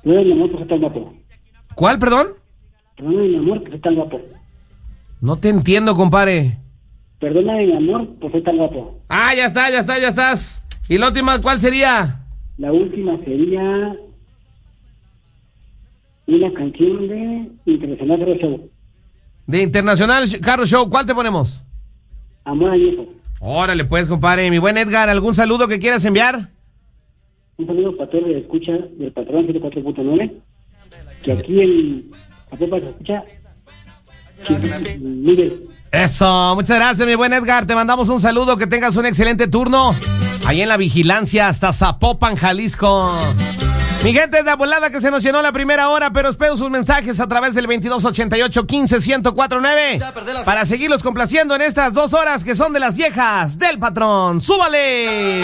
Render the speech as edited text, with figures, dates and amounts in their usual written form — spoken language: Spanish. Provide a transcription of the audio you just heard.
Perdóname, mi amor, pues está guapo. ¿Cuál, perdón? Perdóname, mi amor, pues está guapo. No te entiendo, compadre. Perdóname, mi amor, pues está guapo. Ah, ya estás. ¿Y la última cuál sería? La última sería una canción de Internacional Carro Show. De Internacional Carro Show, ¿cuál te ponemos? Amor añejo. Órale, pues, compadre. Mi buen Edgar, ¿algún saludo que quieras enviar? Un saludo para todos los que escucha del patrón 74.9, que aquí en Zapopan se escucha Miguel. Eso, muchas gracias, mi buen Edgar. Te mandamos un saludo, que tengas un excelente turno ahí en la vigilancia hasta Zapopan, Jalisco. Mi gente de volada, que se nos llenó la primera hora, pero espero sus mensajes a través del 2288-15-1049 para seguirlos complaciendo en estas 2 horas que son de las viejas del patrón. ¡Súbale!